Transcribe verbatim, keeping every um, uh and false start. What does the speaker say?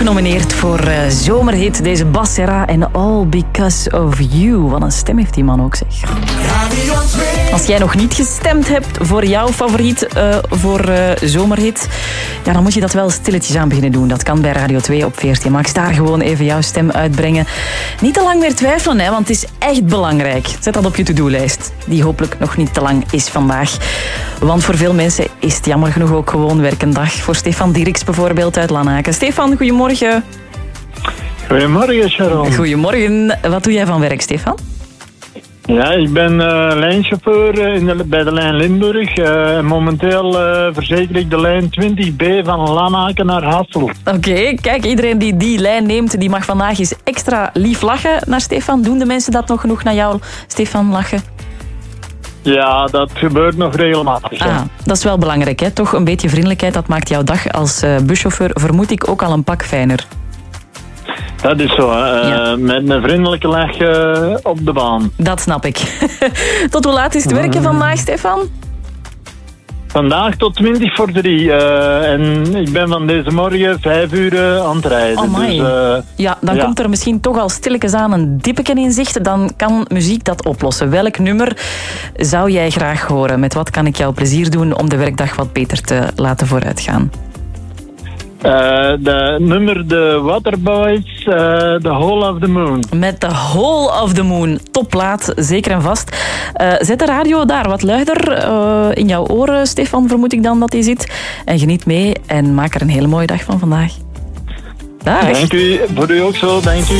genomineerd voor uh, zomerhit, deze Bas Serra en All Because of You. Wat een stem heeft die man ook, zeg. Als jij nog niet gestemd hebt voor jouw favoriet uh, voor uh, zomerhit, ja, dan moet je dat wel stilletjes aan beginnen doen. Dat kan bij Radio twee op V R T Max. Daar gewoon even jouw stem uitbrengen. Niet te lang meer twijfelen, hè, want het is echt belangrijk. Zet dat op je to-do-lijst, die hopelijk nog niet te lang is vandaag. Want voor veel mensen is het jammer genoeg ook gewoon werkendag. Voor Stefan Dierks bijvoorbeeld uit Lanaken. Stefan, goedemorgen. Goedemorgen, Sharon. Goedemorgen. Wat doe jij van werk, Stefan? Ja, ik ben uh, lijnchauffeur in de, bij de lijn Limburg. Uh, momenteel uh, verzeker ik de lijn twintig B van Lanaken naar Hassel. Oké, okay, kijk, iedereen die die lijn neemt, die mag vandaag eens extra lief lachen naar Stefan. Doen de mensen dat nog genoeg naar jou, Stefan, lachen? Ja, dat gebeurt nog regelmatig. Ah, dat is wel belangrijk, hè? Toch een beetje vriendelijkheid, dat maakt jouw dag als uh, buschauffeur, vermoed ik, ook al een pak fijner. Dat is zo, hè. Ja. Uh, met een vriendelijke lach uh, op de baan. Dat snap ik. Tot hoe laat is het werken vandaag, Stefan? Vandaag tot twintig voor drie. Uh, en ik ben van deze morgen vijf uur uh, aan het rijden. Oh, dus, uh, ja, dan ja. komt er misschien toch al stilletjes aan een dippeken in zicht. Dan kan muziek dat oplossen. Welk nummer zou jij graag horen? Met wat kan ik jou plezier doen om de werkdag wat beter te laten vooruitgaan? Uh, de nummer de Waterboys, uh, The Whole of the Moon. Met The Whole of the Moon. Topplaat, zeker en vast. Uh, zet de radio daar wat luider uh, in jouw oren, Stefan, vermoed ik dan dat hij zit. En geniet mee en maak er een hele mooie dag van vandaag. Dag. Dank u, voor u ook zo, dank u.